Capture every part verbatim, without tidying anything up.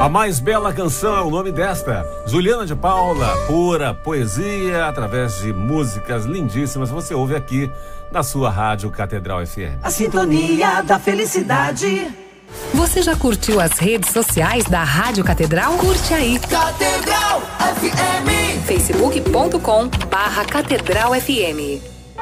A mais bela canção é o nome desta. Juliana de Paula, pura poesia através de músicas lindíssimas. Você ouve aqui na sua rádio Catedral F M. A sintonia da felicidade. Você já curtiu as redes sociais da Rádio Catedral? Curte aí. Catedral F M. facebook ponto com barra Catedral F M.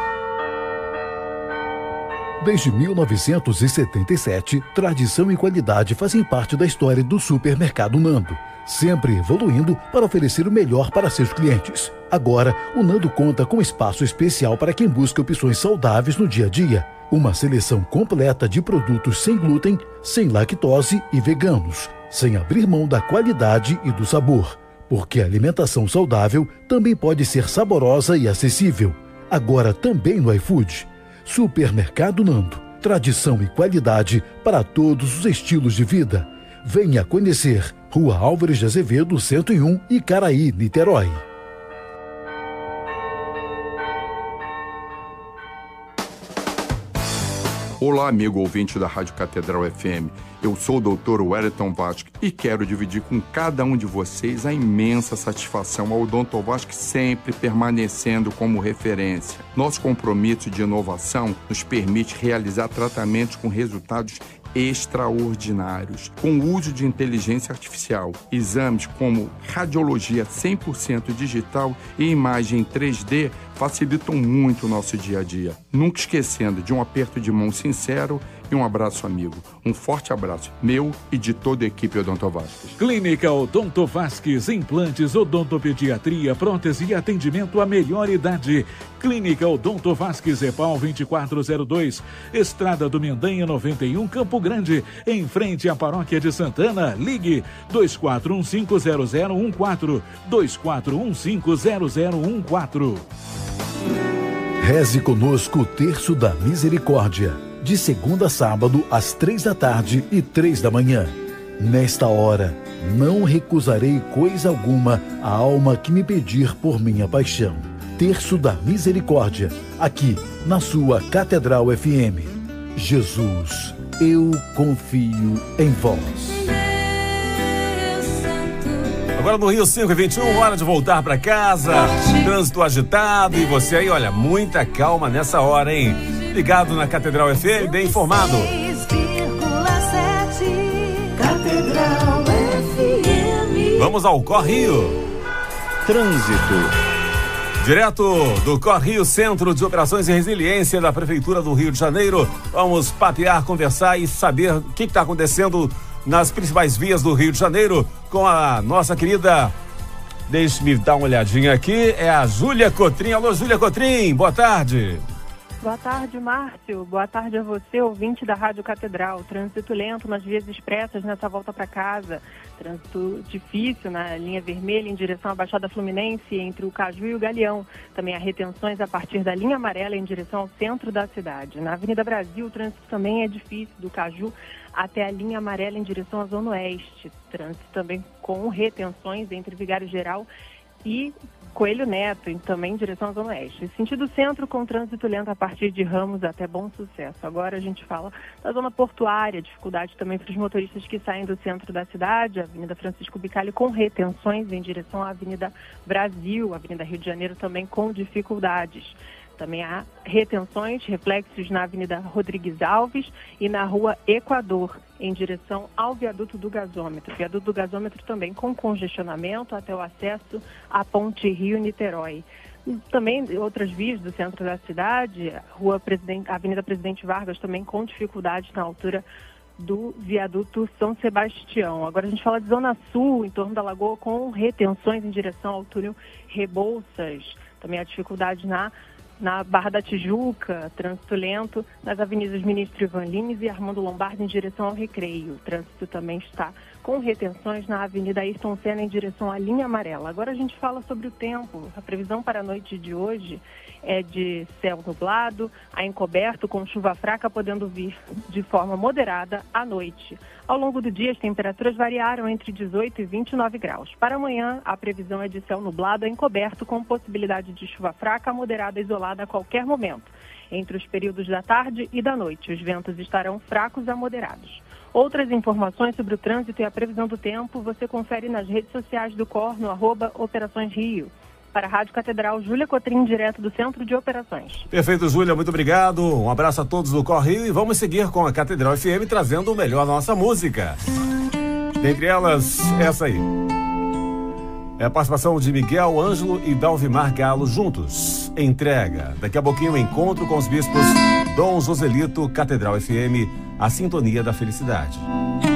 Desde mil novecentos e setenta e sete, tradição e qualidade fazem parte da história do Supermercado Nando, sempre evoluindo para oferecer o melhor para seus clientes. Agora, o Nando conta com espaço especial para quem busca opções saudáveis no dia a dia. Uma seleção completa de produtos sem glúten, sem lactose e veganos, sem abrir mão da qualidade e do sabor. Porque a alimentação saudável também pode ser saborosa e acessível. Agora também no iFood. Supermercado Nando. Tradição e qualidade para todos os estilos de vida. Venha conhecer Rua Álvares de Azevedo, cento e um, Icaraí, Niterói. Olá, amigo ouvinte da Rádio Catedral F M. Eu sou o doutor Wellington Vasque e quero dividir com cada um de vocês a imensa satisfação ao doutor Vasque sempre permanecendo como referência. Nosso compromisso de inovação nos permite realizar tratamentos com resultados extraordinários, com o uso de inteligência artificial. Exames como radiologia cem por cento digital e imagem três D facilitam muito o nosso dia a dia. Nunca esquecendo de um aperto de mão sincero e um abraço amigo. Um forte abraço meu e de toda a equipe Odonto Vasques. Clínica Odonto Vasques, implantes, odontopediatria, prótese e atendimento à melhor idade. Clínica Odonto Vasques, EPAL vinte e quatro zero dois, Estrada do Mendanha noventa e um, Campo Grande, em frente à Paróquia de Santana. Ligue dois quatro um cinco zero zero um quatro, dois quatro um cinco zero zero um quatro. Reze conosco o Terço da Misericórdia, de segunda a sábado, às três da tarde e três da manhã. Nesta hora, não recusarei coisa alguma à alma que me pedir por minha paixão. Terço da Misericórdia, aqui na sua Catedral F M. Jesus, eu confio em vós. Agora no Rio cinco e vinte e um, hora de voltar para casa. Trânsito agitado e você aí, olha, muita calma nessa hora, hein? Ligado na Catedral F M, bem informado. Catedral F M. Vamos ao Correio. Trânsito. Direto do Correio, Centro de Operações e Resiliência da Prefeitura do Rio de Janeiro. Vamos papear, conversar e saber o que está acontecendo nas principais vias do Rio de Janeiro com a nossa querida, deixe-me dar uma olhadinha aqui, é a Júlia Cotrim. Alô, Júlia Cotrim, boa tarde. Boa tarde, Márcio. Boa tarde a você, ouvinte da Rádio Catedral. Trânsito lento nas vias expressas nessa volta para casa. Trânsito difícil na linha vermelha em direção à Baixada Fluminense, entre o Caju e o Galeão. Também há retenções a partir da linha amarela em direção ao centro da cidade. Na Avenida Brasil, o trânsito também é difícil, do Caju até a linha amarela em direção à Zona Oeste. Trânsito também com retenções entre Vigário Geral e Coelho Neto, também em direção à Zona Oeste. Sentido centro, com trânsito lento a partir de Ramos até Bom Sucesso. Agora a gente fala da zona portuária, dificuldade também para os motoristas que saem do centro da cidade, Avenida Francisco Bicalho com retenções em direção à Avenida Brasil, Avenida Rio de Janeiro também com dificuldades. Também há retenções, reflexos na Avenida Rodrigues Alves e na Rua Equador, em direção ao viaduto do gasômetro. Viaduto do gasômetro também com congestionamento até o acesso à Ponte Rio-Niterói. Também outras vias do centro da cidade, Rua Presidente, Avenida Presidente Vargas também com dificuldades na altura do viaduto São Sebastião. Agora a gente fala de Zona Sul, em torno da Lagoa, com retenções em direção ao túnel Rebouças. Também há dificuldade na Na Barra da Tijuca, trânsito lento nas avenidas Ministro Ivan Lins e Armando Lombardi em direção ao Recreio. O trânsito também está com retenções na Avenida Ayrton Senna em direção à linha amarela. Agora a gente fala sobre o tempo. A previsão para a noite de hoje é de céu nublado, a encoberto com chuva fraca podendo vir de forma moderada à noite. Ao longo do dia as temperaturas variaram entre dezoito e vinte e nove graus. Para amanhã a previsão é de céu nublado, encoberto com possibilidade de chuva fraca, moderada, isolada a qualquer momento. Entre os períodos da tarde e da noite, os ventos estarão fracos a moderados. Outras informações sobre o trânsito e a previsão do tempo você confere nas redes sociais do C O R no arroba Operações Rio. Para a Rádio Catedral, Júlia Cotrim, direto do Centro de Operações. Perfeito, Júlia, muito obrigado. Um abraço a todos do C O R Rio e vamos seguir com a Catedral F M trazendo o melhor da nossa música. Dentre elas, essa aí. É a participação de Miguel Ângelo e Dalvimar Galo juntos. Entrega. Daqui a pouquinho, encontro com os bispos Dom Joselito, Catedral F M, a sintonia da felicidade.